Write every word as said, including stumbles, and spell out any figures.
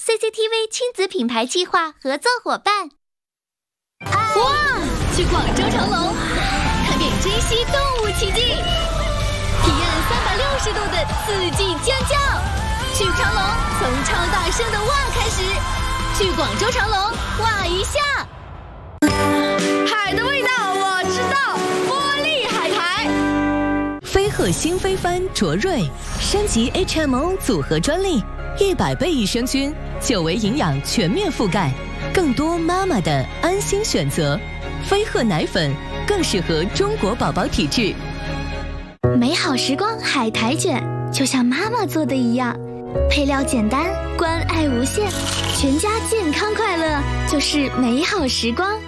C C T V 亲子品牌计划合作伙伴。 哇！去广州长隆看遍珍稀动物奇迹，体验三百六十度的四季尖叫。去长隆，从超大声的哇开始。去广州长隆，哇一下。 海的味道我知道，玻璃海苔。 飞鹤新飞帆卓瑞升级 H M O 组合专利，一百倍益生菌，久维营养全面覆盖，更多妈妈的安心选择。飞鹤奶粉更适合中国宝宝体质。 美好时光海苔卷，就像妈妈做的一样，配料简单，关爱无限，全家健康快乐就是美好时光。